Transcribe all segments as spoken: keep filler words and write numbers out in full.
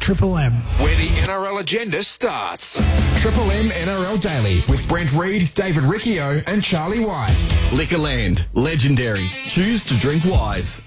Triple M, where the N R L agenda starts. Triple M N R L Daily with Brent Reid, David Riccio and Charlie White. Liquorland, legendary. Choose to drink wise.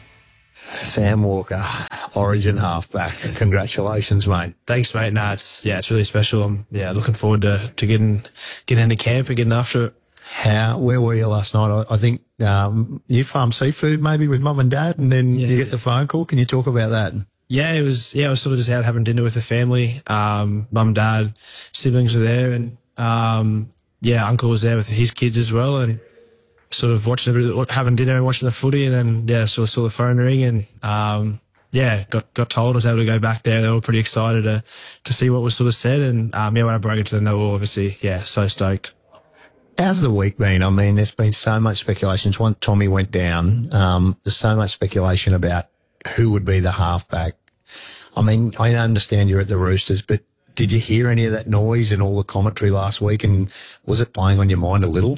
Sam Walker, Origin halfback. Congratulations, mate. Thanks, mate. Nah, it's, yeah, it's really special. I'm yeah, looking forward to, to getting, getting into camp and getting after it. How, where were you last night? I, I think, um, you farm seafood maybe with mum and dad and then yeah, you get the phone call. Can you talk about that? Yeah, it was, yeah, I was sort of just out having dinner with the family. Um, mum and dad, siblings were there and, um, yeah, uncle was there with his kids as well and sort of watching, the, having dinner and watching the footy and then, yeah, sort of saw the phone ring and, um, yeah, got, got told I was able to go back there. They were pretty excited to, to see what was sort of said. And, um, yeah, when I broke it to them, they were obviously, yeah, so stoked. How's the week been? I mean, there's been so much speculation. Once Tommy went down, um, there's so much speculation about who would be the halfback. I mean, I understand you're at the Roosters, but did you hear any of that noise and all the commentary last week? And was it playing on your mind a little?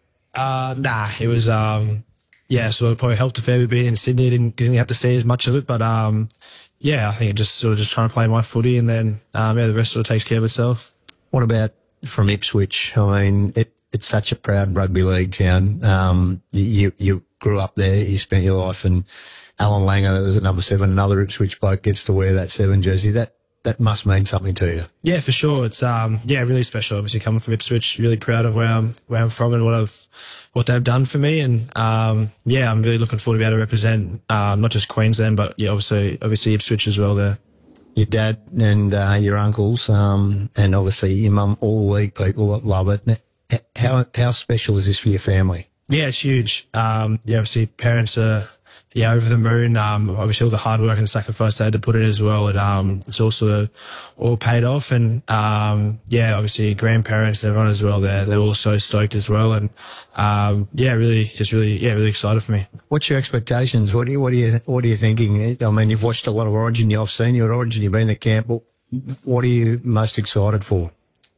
Uh, nah, it was, um, yeah, so it probably helped a fair bit being in Sydney. Didn't, didn't have to see as much of it, but, um, yeah, I think it just sort of just trying to play my footy and then, um, yeah, the rest sort of takes care of itself. What about from Ipswich? I mean, it, it's such a proud rugby league town. Um, you, you grew up there, you spent your life, and Alan Langer, that was at number seven, another Ipswich bloke gets to wear that seven jersey. That, that must mean something to you. Yeah, for sure. It's, um, yeah, really special. Obviously coming from Ipswich, really proud of where I'm, where I'm from and what I've, what they've done for me. And, um, yeah, I'm really looking forward to be able to represent, um, not just Queensland, but yeah, obviously, obviously Ipswich as well there. Your dad and, uh, your uncles, um, and obviously your mum, all league people that love it. How, how special is this for your family? Yeah, it's huge. Um, yeah, obviously parents are, yeah, over the moon. Um, obviously all the hard work and sacrifice they had to put in as well. And, um, it's also all paid off. And, um, yeah, obviously grandparents, everyone as well. They're, they're all so stoked as well. And, um, yeah, really, just really, yeah, really excited for me. What's your expectations? What do you, what are you, what are you thinking? I mean, you've watched a lot of Origin. I've seen you at Origin. You've been to camp. What are you most excited for?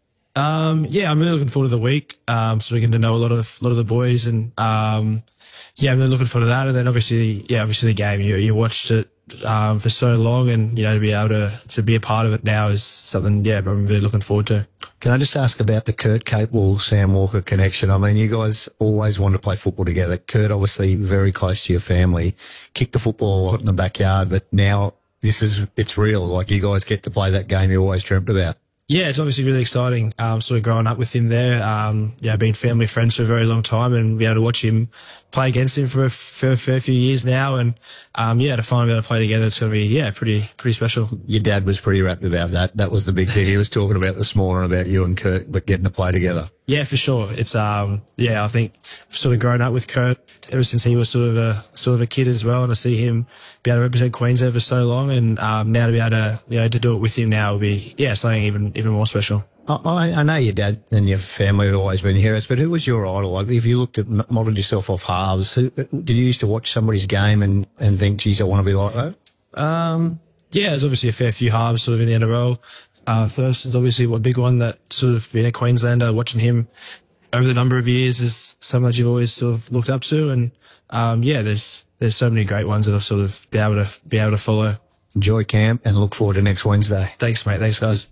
Um, yeah, I'm really looking forward to the week. Um, sort of getting to know a lot of, a lot of the boys and, um, yeah, I'm really looking forward to that. And then obviously, yeah, obviously the game, you, you watched it, um, for so long and, you know, to be able to, to be a part of it now is something, yeah, I'm really looking forward to. Can I just ask about the Kurt Capewell, Sam Walker connection? I mean, you guys always wanted to play football together. Kurt, obviously very close to your family, kicked the football a lot in the backyard, but now this is, it's real. Like you guys get to play that game you always dreamt about. Yeah, it's obviously really exciting. Um, sort of growing up with him there. Um, yeah, been family friends for a very long time and be able to watch him play against him for a, for a fair few years now. And, um, yeah, to finally be able to play together, it's going to be, yeah, pretty, pretty special. Your dad was pretty rapt about that. That was the big thing. He was talking about this morning about you and Kurt, but getting to play together. Yeah, for sure. It's, um, yeah, I think I've sort of grown up with Kurt ever since he was sort of a, sort of a kid as well. And to see him be able to represent Queensland for so long and, um, now to be able to, you know, to do it with him now will be, yeah, something even, even more special. I, I know your dad and your family have always been heroes, but who was your idol? Like, if you looked at, modelled yourself off halves, who, did you used to watch somebody's game and, and think, geez, I want to be like that? Um, yeah, there's obviously a fair few halves sort of in the N R L. Uh, Thurston's obviously a big one that sort of being a Queenslander, watching him over the number of years is something that you've always sort of looked up to. And, um, yeah, there's, there's so many great ones that I've sort of been able to, be able to follow. Enjoy camp and look forward to next Wednesday. Thanks, mate. Thanks, guys.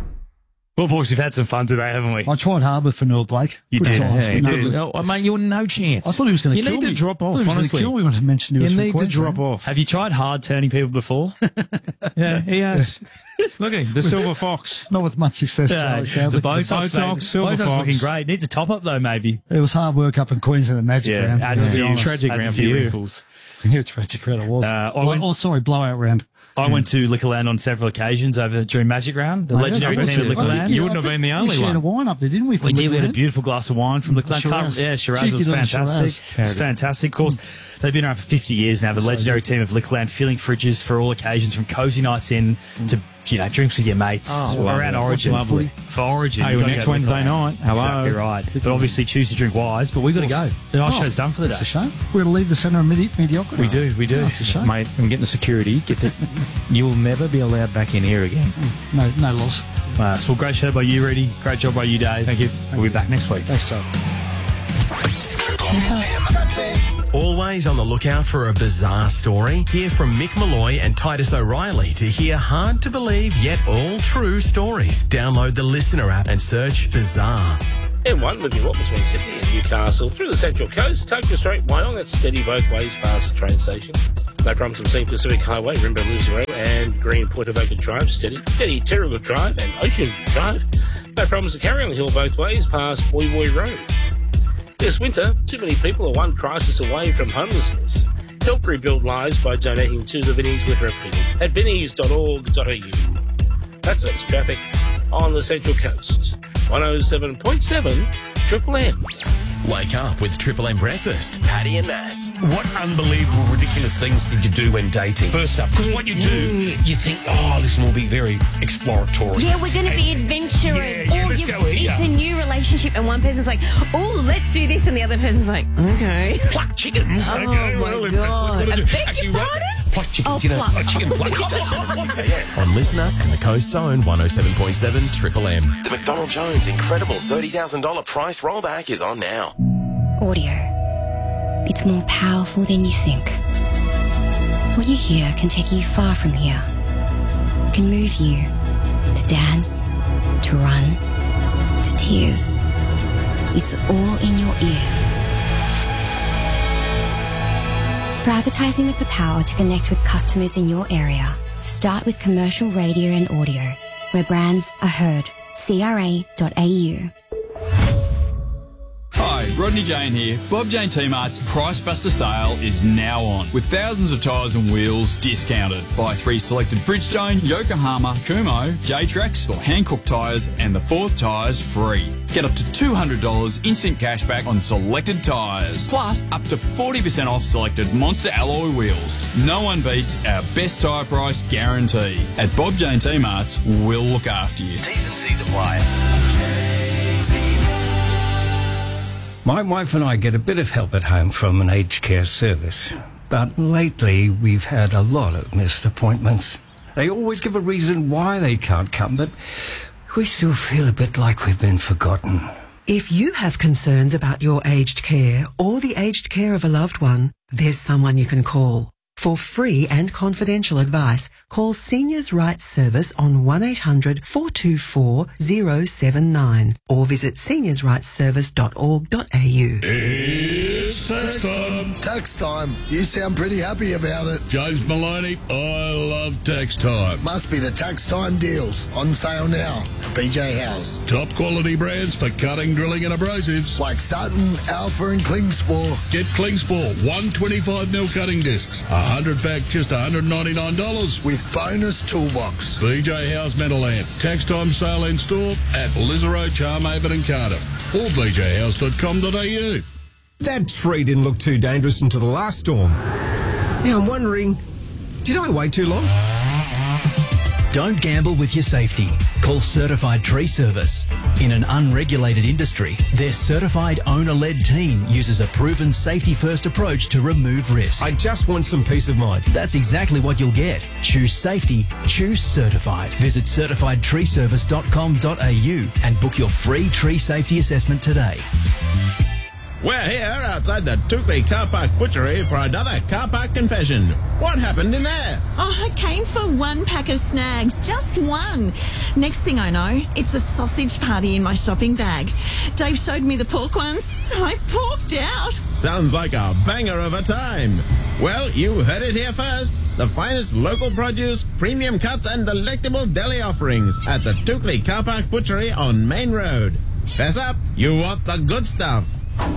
Well, boys, we've had some fun today, haven't we? I tried Harbour for Noel Blake. You Good did. times. Yeah, you No, did. look, Oh, mate, you're no chance. I thought he was going to You kill me. need to drop I off, thought he was honestly. going to kill me when I mentioned he was You from need to Queensland. drop off. Have you tried hard turning people before? Yeah, he has. Look at him, the silver fox. Not with much success, Yeah, Charlie, sadly. the Botox, Botox, mate. silver Botox fox. looking great. Needs a top up though, maybe. It was hard work up in Queensland and Magic Yeah, Round. adds a to be few honest. tragic round for you. Wrinkles. Yeah, tragic round it was. Uh, I Blo- went- oh, sorry, blowout round. I went to Liquorland on several occasions over during Magic Round, the I legendary heard- I team at bet you- I Liquorland. think You wouldn't I have been the think only we shared one. a wine up there, didn't we? We did. We had a Liquorland? beautiful glass of wine from Liquorland. Shiraz. Yeah, Shiraz Cheeky was little fantastic. Shiraz. It's fantastic. Of course, they've been around for fifty years now. The legendary team of Liquorland, filling fridges for all occasions, from cozy nights in to, you know, drinks with your mates Oh, around lovely. Origin. Lovely. For Origin. Hey, you've well, gotta next go to Wednesday Liquorland. night. Hello. Exactly right. But obviously choose to drink wise, but we've got to go. The our Oh, show's done for the That's day. a shame. We're going to leave the centre of medi- mediocrity. We do, we do. Oh, that's a shame. Mate, I'm getting the security. Get the. You'll never be allowed back in here again. No, no loss. Uh, so, well, great show by you, Reedy. Great job by you, Dave. Thank you. We'll be back next week. Thanks, Joe. Triple M. Always always on the lookout for a bizarre story? Hear from Mick Malloy and Titus O'Reilly to hear hard-to-believe yet all-true stories. Download the Listener app and search Bizarre. M one moving what between Sydney and Newcastle through the Central Coast, Tokyo Strait, Wyong, it's steady both ways past the train station. No problems from Sea Pacific Highway, Rimba Lisero and Green Point of Oak Drive, steady. Steady Terrigal Drive and Ocean Drive. No problems to carry on the hill both ways past Boy Boy Road. This winter, too many people are one crisis away from homelessness. Help rebuild lives by donating to the Vinnies with Repeal at vinnies dot org dot a u. That's us traffic on the Central Coast. one oh seven point seven Triple M. Wake up with Triple M Breakfast. Paddy and Mass. What unbelievable, ridiculous things did you do when dating? First up, because what you do, you think, oh, this will be very exploratory. Yeah, we're going to be adventurous. Yeah, yeah, or let's you, go here. It's a new relationship, and one person's like, oh, let's do this, and the other person's like, okay. Pluck chickens. Oh, okay, my well, God. that's what we're I gonna do. beg Actually, your right- pardon? Pluck chickens, Oh, you know. pluck. Oh, chicken pluck. On Listener and the Coast's Own one oh seven point seven Triple M. The McDonald Jones incredible thirty thousand dollars price rollback is on now. Audio. It's more powerful than you think. What you hear can take you far from here. Can move you to dance, to run, to tears. It's all in your ears. For advertising with the power to connect with customers in your area, start with commercial radio and audio, where brands are heard. C R A dot A U. Hi, Rodney Jane here. Bob Jane T-Mart's Price Buster sale is now on, with thousands of tyres and wheels discounted. Buy three selected Bridgestone, Yokohama, Kumho, J-Trax or Hankook tyres and the fourth tyre's free. Get up to two hundred dollars instant cashback on selected tyres, plus up to forty percent off selected Monster alloy wheels. No one beats our best tyre price guarantee. At Bob Jane T-Mart's, we'll look after you. T's and C's apply. My wife and I get a bit of help at home from an aged care service. But lately, we've had a lot of missed appointments. They always give a reason why they can't come, but we still feel a bit like we've been forgotten. If you have concerns about your aged care or the aged care of a loved one, there's someone you can call. For free and confidential advice, call Seniors' Rights Service on one eight hundred four two four zero seven nine or visit seniors rights service dot org dot a u. It's tax time. Tax time. You sound pretty happy about it. James Maloney, I love tax time. Must be the tax time deals. On sale now at B J House. Top quality brands for cutting, drilling and abrasives. Like Sutton, Alpha and Klingspor. Get Klingspor, one twenty-five mil cutting discs. one hundred pack, just one hundred ninety-nine dollars. With bonus toolbox. B J House Metal Amp. Tax time sale in store at Lisero, Charmhaven and Cardiff. Or b j house dot com dot a u. That tree didn't look too dangerous until the last storm. Now I'm wondering, did I wait too long? Don't gamble with your safety. Call Certified Tree Service. In an unregulated industry, their certified owner-led team uses a proven safety-first approach to remove risk. I just want some peace of mind. That's exactly what you'll get. Choose safety. Choose Certified. Visit certified tree service dot com dot a u and book your free tree safety assessment today. We're here outside the Tukley Car Park Butchery for another car park confession. What happened in there? Oh, I came for one pack of snags, just one. Next thing I know, it's a sausage party in my shopping bag. Dave showed me the pork ones. I porked out. Sounds like a banger of a time. Well, you heard it here first. The finest local produce, premium cuts and delectable deli offerings at the Tukley Car Park Butchery on Main Road. Fess up, you want the good stuff.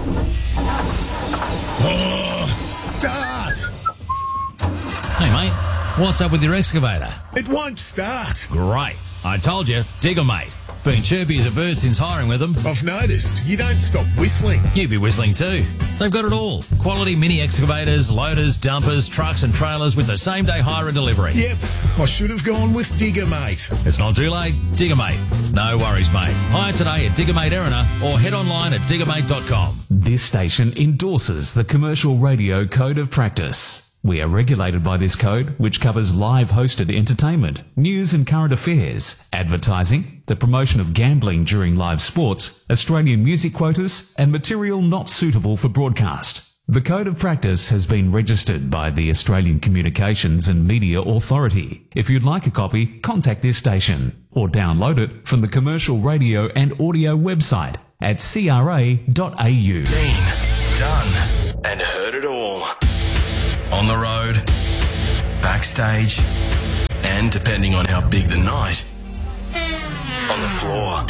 Oh, start! Hey, mate, what's up with your excavator? It won't start. Great. I told you, Digger Mate. Been chirpy as a bird since hiring with them. I've noticed. You don't stop whistling. You be whistling too. They've got it all. Quality mini excavators, loaders, dumpers, trucks and trailers with the same day hire and delivery. Yep, I should have gone with Digger Mate. It's not too late. Digger Mate. No worries, mate. Hire today at Digger Mate Erina or head online at digger mate dot com. This station endorses the Commercial Radio Code of Practice. We are regulated by this code, which covers live hosted entertainment, news and current affairs, advertising, the promotion of gambling during live sports, Australian music quotas, and material not suitable for broadcast. The Code of Practice has been registered by the Australian Communications and Media Authority. If you'd like a copy, contact this station or download it from the Commercial Radio and Audio website at c r a dot a u. Seen, done, and heard it all. On the road, backstage, and depending on how big the night, on the floor.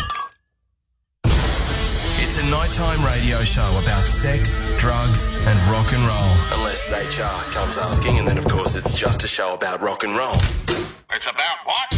It's a nighttime radio show about sex, drugs, and rock and roll. Unless H R comes asking, and then of course it's just a show about rock and roll. It's about what?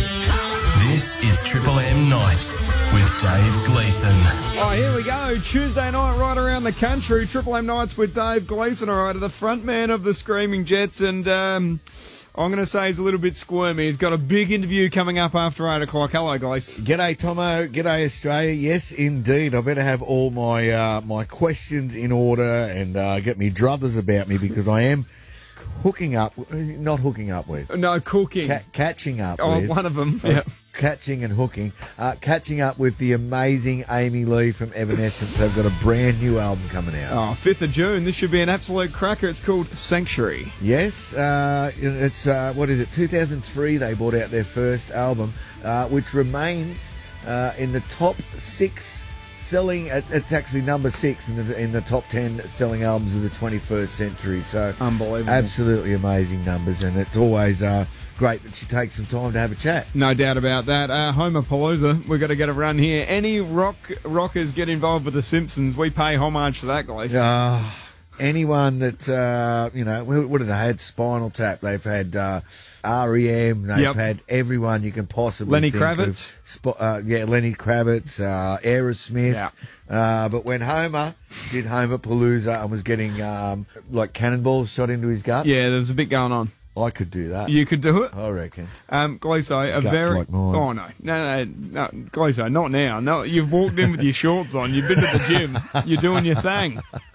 This is Triple M Nights with Dave Gleeson. Oh, here we go. Tuesday night right around the country. Triple M Nights with Dave Gleeson, all right, the front man of the Screaming Jets, and um, I'm going to say he's a little bit squirmy. He's got a big interview coming up after eight o'clock. Hello, Glees. G'day, Tomo. G'day, Australia. Yes, indeed. I better have all my uh, my questions in order and uh, get me druthers about me because I am hooking up, not hooking up with. No, cooking. Ca- catching up oh, with. one of them. I was Yeah. Catching and hooking. Uh, catching up with the amazing Amy Lee from Evanescence. They've got a brand new album coming out. Oh, fifth of June. This should be an absolute cracker. It's called Sanctuary. Yes, uh, it's, uh, what is it, two thousand three they brought out their first album, uh, which remains uh, in the top six selling, it's actually number six in the, in the top ten selling albums of the twenty-first century, so unbelievable. Absolutely amazing numbers, and it's always uh, great that she takes some time to have a chat. No doubt about that. Uh, Homer Palooza, we've got to get a run here. Any rock rockers get involved with The Simpsons, we pay homage to that, guys. Uh, anyone that, uh, you know, what have they had? Spinal Tap, they've had uh, R E M, they've Yep. had everyone you can possibly Lenny think Kravitz. of. Sp- uh, yeah, Lenny Kravitz, uh, Aerosmith. Yeah. Uh, but when Homer did Homer Palooza and was getting um, like cannonballs shot into his guts, Yeah, there was a bit going on. I could do that. You could do it? I reckon. Um, Gleeso, a Guts very... like mine. Oh, no. No, no, no. Gleeso, not now. No, you've walked in with your shorts on. You've been to the gym. You're doing your thing.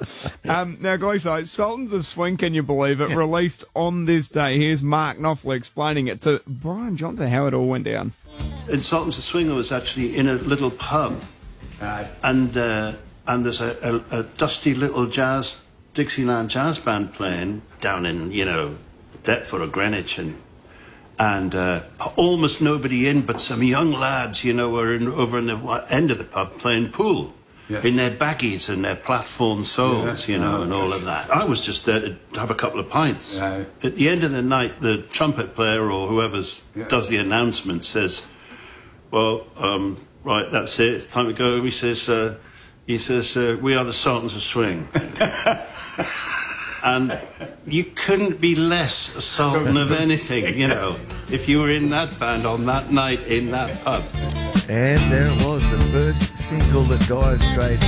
Um, now, Gleeso, Sultans of Swing, can you believe it, Yeah. released on this day. Here's Mark Knopfler explaining it to Brian Johnson, how it all went down. In Sultans of Swing, I was actually in a little pub, and uh, and there's a, a, a dusty little jazz, Dixieland jazz band playing down in, you know, Deptford or Greenwich, and and uh, almost nobody in, but some young lads, you know, were in, over in the end of the pub playing pool. Yeah. In their baggies and their platform soles, Yeah. you know, Oh, and all of that. I was just there to have a couple of pints. Yeah. At the end of the night, the trumpet player or whoever's Yeah. does the announcement says, "Well, um, right, that's it. It's time to go." He says, uh, "He says uh, we are the Sultans of Swing." And you couldn't be less a sultan of anything, you know, if you were in that band on that night in that pub. And there it was, the first single that Dire Straits